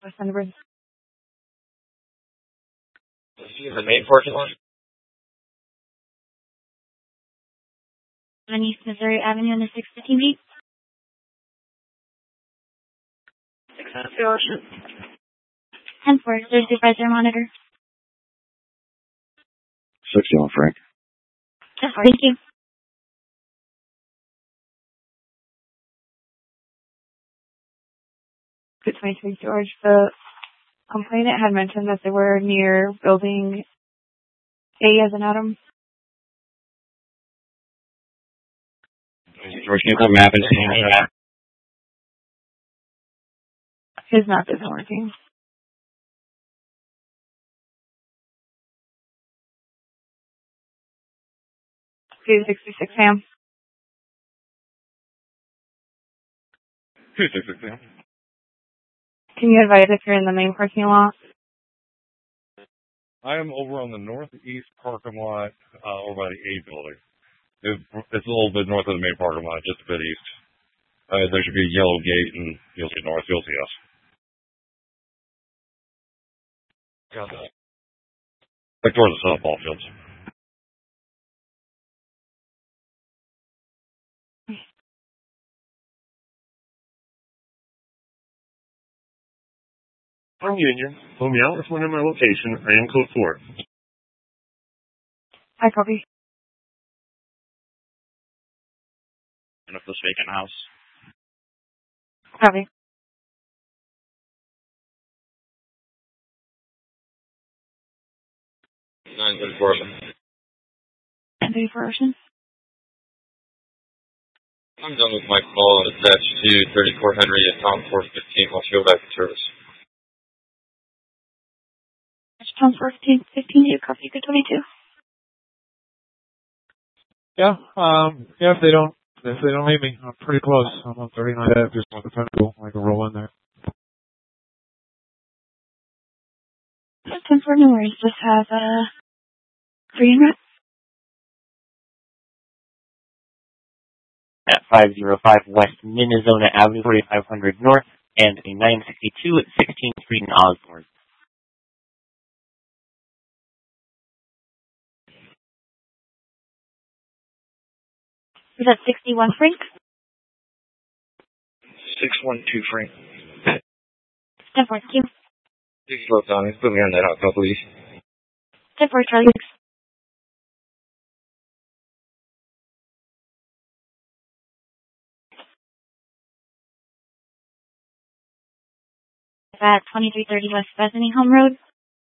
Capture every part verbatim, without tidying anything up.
West Thunderbird. The main parking lot? On East Missouri Avenue in the six fifteen beat. six hundred Ocean. ten four, there's supervisor monitor. sixty on Frank. ten four, thank you. Good twenty-three, George. The complainant had mentioned that they were near building A as an Adam. George, can you come map and see that? His map isn't working. two sixty-six, Sam. two sixty-six, Sam. Can you advise if you're in the main parking lot? I am over on the northeast parking lot, uh, over by the A building. It's, it's a little bit north of the main parking lot, just a bit east. Uh, there should be a yellow gate, and you'll see north, you'll see us. Got that. Like towards the softball fields. I'm Union. Pull me out with one in my location. I am code four. I copy. And if this vacant house. Copy. nine thirty-four. nine thirty-four Ocean. I'm done with my call and attached to thirty-four Henry at Tom four fifteen. I'll go back to service. Tom four fifteen, you copy, good twenty-two. Yeah, um, yeah, if they don't, if they don't hit me, I'm pretty close. I'm on thirty-nine F, just want the pencil, I can roll in there. ten four, no worries, just have, uh, three in red. At five oh five West Minnesota Avenue, forty-five hundred North, and a nine sixty-two at sixteenth Street in Osborne. Is that sixty-one, Frank? six one two, Frank. ten four, thank you. six four, Tommy. Put me on that outcome, please. ten four, Charlie. At twenty-three thirty West Bethany Home Road.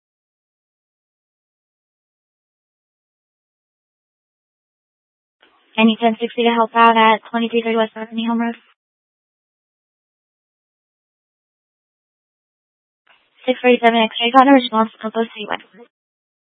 Any ten sixty to help out at twenty-three thirty West Bethany Home Road. six forty-seven X-ray got a response to Coco City West.